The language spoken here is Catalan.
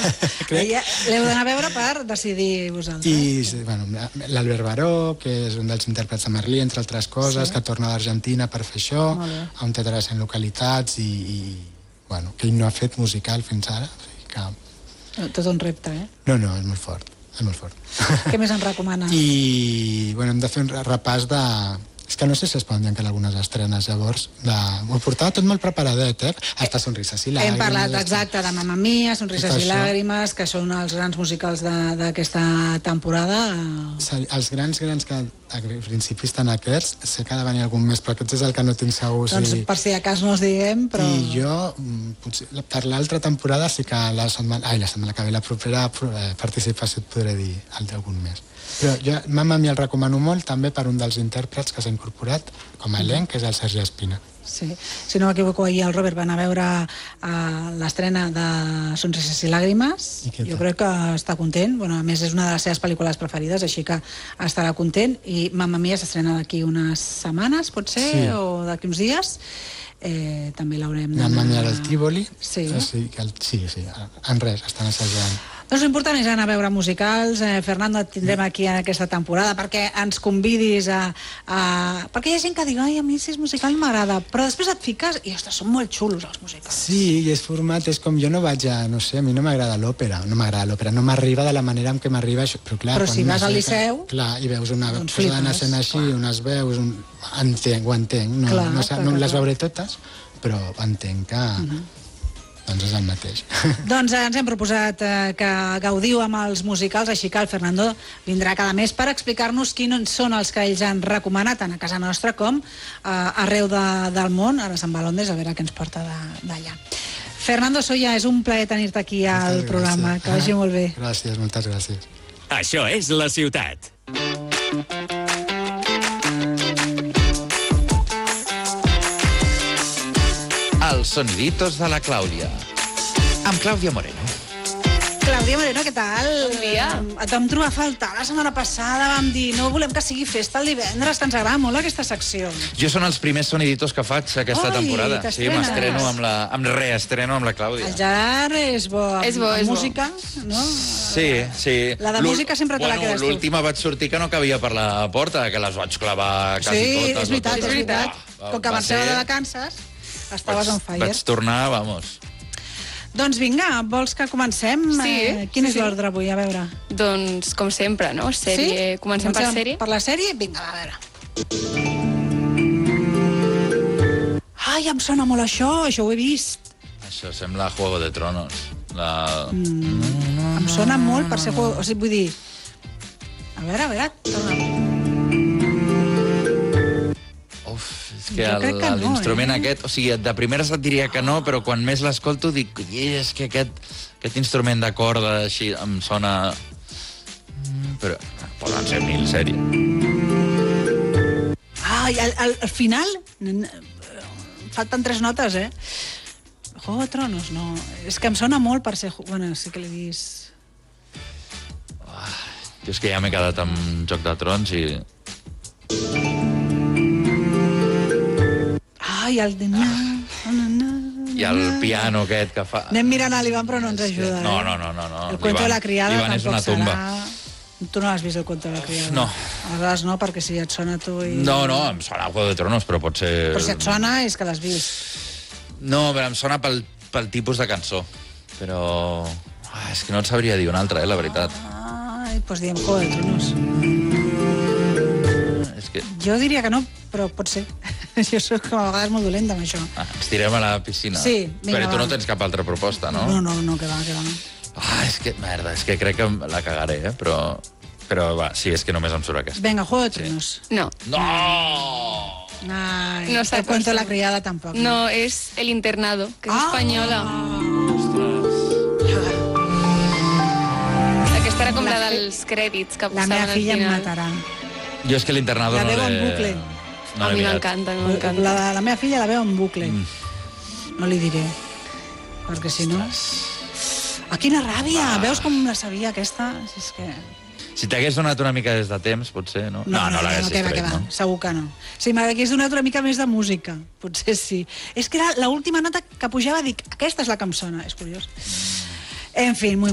L'heu d'anar a veure per decidir vosaltres. I l'Albert Baró, que és un dels intèrprets de Merlí, entre altres coses, que torna d'Argentina per fer això, a un teatre de 100 localitats i que ell no ha fet musical fins ara. Tot un repte, eh? No, és molt fort. És molt fort. Què més ens recomanes? I hem de fer un repàs de... És que no sé si es poden dir encara algunes estrenes, llavors. Ho portava tot molt preparadet, Hasta Sonrises i Làgrimes. Hem parlat, exacte, de Mamma Mia, Sonrises i Làgrimes, que són els grans musicals d'aquesta temporada. Els grans que a principi estan aquests, sé que ha de venir algun més, però aquests és el que no tinc segur. Doncs per si de cas no els diguem, però... I jo, potser, per l'altra temporada, sí que la setmana que ve, la propera participació et podré dir algun més. Però jo Mamma Mia el recomano molt també per un dels intèrprets que s'ha incorporat com a elenc, que és el Sergi Espina. Sí, si no m'equivoco, ahir el Robert va anar a veure l'estrena de Sonrises i Làgrimes. Jo crec que està content. A més, és una de les seves pel·lícules preferides, així que estarà content. I Mamma Mia s'estrena d'aquí unes setmanes, pot ser, o d'aquí uns dies. També l'haurem d'anar... Mamma Mia al Tívoli. Sí, en res, estan assajant. Doncs l'important és anar a veure musicals. Fernando, et tindrem aquí en aquesta temporada perquè ens convidis perquè hi ha gent que diu, ai, a mi si és musical m'agrada, però després et fiques i, ostres, són molt xulos els musicals. Sí, i és format, és com jo no vaig a, no sé, a mi no m'agrada l'òpera, no m'arriba de la manera en què m'arriba això, però clar... Però si vas al Liceu... Clar, i veus una posada en escena així, unes veus, ho entenc, no les veuré totes, però entenc que... Doncs és el mateix. Doncs ens hem proposat que gaudiu amb els musicals, així que el Fernando vindrà cada mes per explicar-nos quins són els que ells han recomanat tant a casa nostra com arreu del món. Ara se'n va a Londres a veure què ens porta d'allà. Fernando Soya, és un plaer tenir-te aquí al programa. Que vagi molt bé. Gràcies, moltes gràcies. Això és La Ciutat. Els soniditos de la Clàudia, amb Clàudia Moreno. Clàudia Moreno, què tal? Bon dia. Et vam trobar a faltar la setmana passada, vam dir, no volem que sigui festa el divendres, que ens agrada molt aquesta secció. Jo són els primers soniditos que faig aquesta temporada. Sí, m'estreno reestreno amb la Clàudia. El Gerard és bo amb música, no? Sí. La de música sempre te la quedes tu. L'última vaig sortir que no cabia per la porta, que les vaig clavar quasi totes. Sí, és veritat. Com que marxava de vacances... Estaves on fire. Vaig tornar, vamos. Doncs vinga, vols que comencem? Sí. Quin és l'ordre avui? A veure. Doncs, com sempre, no? Sèrie. Comencem per sèrie? Per la sèrie? Vinga, a veure. Ai, em sona molt això ho he vist. Això sembla Juego de Tronos. Em sona molt per ser Juego... O sigui, vull dir... A veure, torna. És que l'instrument aquest, o sigui, de primeres et diria que no, però quan més l'escolto dic, és que aquest instrument de corda així em sona... Però poden ser 1000 sèries. Ai, al final... Falten 3 notes, Juego de Tronos, no. És que em sona molt per ser... Bueno, sí que l'he vist... Jo és que ja m'he quedat amb Joc de Trons i... Ai, el de... I el piano aquest que fa... Anem mirant a l'Ivan, però no ens ajuda. No. El cuento de la criada l'Ivan és una tampoc tumba. serà... Tu no has vist el cuento de la criada? No. Aleshores no, perquè si et sona a tu i... No, em sona Juego de Tronos, però pot ser... Però si et sona és que l'has vist. No, però em sona pel tipus de cançó. Però... és que no et sabria dir una altra, la veritat. Ai, doncs diem Juego de Tronos. És que... Jo diria que no, però pot ser. Jo soc a vegades molt dolenta amb això. Ens tirem a la piscina. Sí, vinga, però tu no tens cap altra proposta, no? No, que va. És que, merda, és que crec que la cagaré, però va, sí, és que només em surt aquesta. Vinga, Juego de Tronos. No. No! Ai, no el cuento de la criada tampoc. No, és El Internado, que és espanyola. Aquesta era com la dels crèdits que La posaven meva al filla em final. matarà. Jo és que l'Internado La no l'he... veu en bucle. No A mi m'encanta, La meva filla la veu en bucle. No li diré. Perquè si no... Ah, quina ràbia! Veus com la sabia, aquesta? És que... Si t'hagués donat una mica des de temps, potser, no? No l'haguessis tret, no? Segur que no. Si m'hagués donat una mica més de música, potser sí. És que era l'última nota que pujava, dic, aquesta és la que em sona. És curiós. En fi, muy